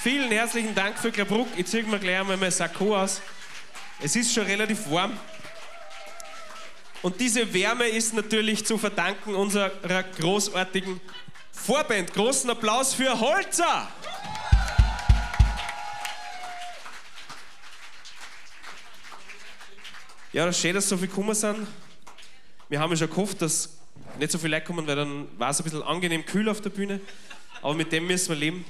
Vielen herzlichen Dank für Klabruck. Ich ziehe mir gleich einmal mein Sakko aus. Es ist schon relativ warm. Und diese Wärme ist natürlich zu verdanken unserer großartigen Vorband. Großen Applaus für Holzer! Ja, das ist schön, dass so viele gekommen sind. Wir haben ja schon gehofft, dass nicht so viele Leute kommen, weil dann war es ein bisschen angenehm kühl auf der Bühne. Aber mit dem müssen wir leben.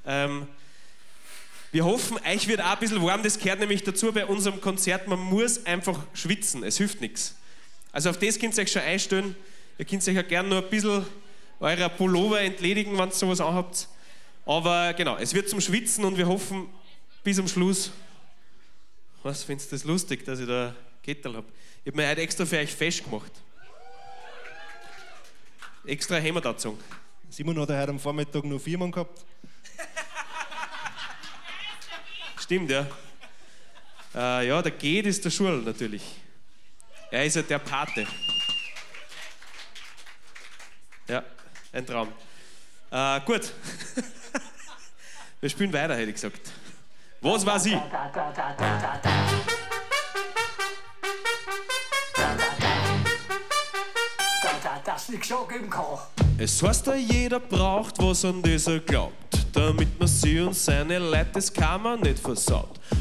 Wir hoffen, euch wird auch ein bisschen warm. Das gehört nämlich dazu bei unserem Konzert. Man muss einfach schwitzen. Es hilft nichts. Also auf das könnt ihr euch schon einstellen. Ihr könnt euch auch gerne noch ein bisschen eurer Pullover entledigen, wenn ihr sowas anhabt. Aber genau, es wird zum Schwitzen und wir hoffen bis zum Schluss. Was, findest du das lustig, dass ich da Kettel habe? Ich habe mir heute extra für euch fest gemacht. Extra Hämmerdatzung. Simon hat ja heute am Vormittag noch 4 Mann gehabt. Stimmt, ja. Ja, der Geht ist der Schul natürlich. Er ist ja der Pate. Ja, ein Traum. Gut. Wir spielen weiter, hätte ich gesagt. Was war sie? Das nicht schon geben kann. Es heißt, jeder braucht, was an dieser glaubt. Damit man sie und seine Leute, das kann man nicht versaut.